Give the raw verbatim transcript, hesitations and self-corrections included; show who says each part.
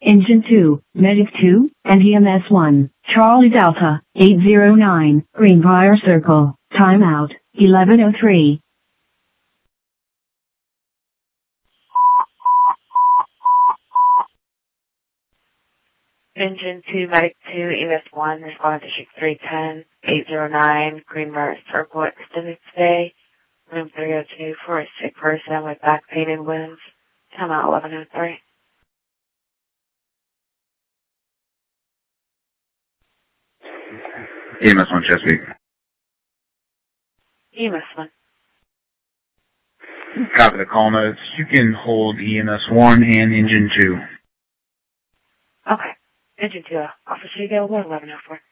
Speaker 1: Engine two, Medic two, and E M S one, Charlie Delta, eight zero nine, Greenbrier Circle, timeout, eleven oh three.
Speaker 2: Engine two, Medic two, E M S one, respond to District three ten, eight zero nine, Greenbrier Circle, extended stay, room three oh two for a sick person with back pain and wounds, timeout eleven oh three.
Speaker 3: E M S one, Chesapeake.
Speaker 2: E M S one.
Speaker 3: Copy the call notes. You can hold E M S one and Engine two.
Speaker 2: Okay. Engine two, officer available, eleven oh four.